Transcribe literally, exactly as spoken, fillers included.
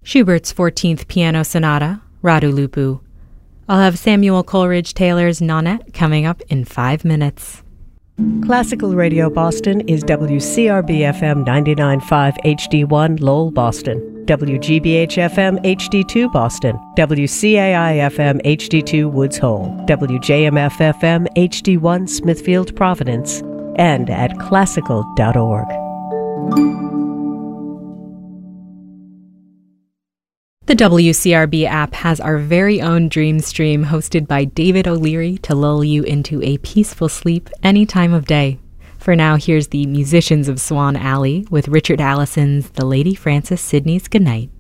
Schubert's fourteenth Piano Sonata, Radulupu. I'll have Samuel Coleridge Taylor's Nonette coming up in five minutes. Classical Radio Boston is W C R B F M ninety-nine point five H D one Lowell, Boston, W G B H F M H D two Boston, W C A I F M H D two Woods Hole, W J M F F M H D one Smithfield, Providence, and at classical dot org. The W C R B app has our very own Dream Stream hosted by David O'Leary to lull you into a peaceful sleep any time of day. For now, here's the Musicians of Swan Alley with Richard Allison's The Lady Frances Sidney's Goodnight.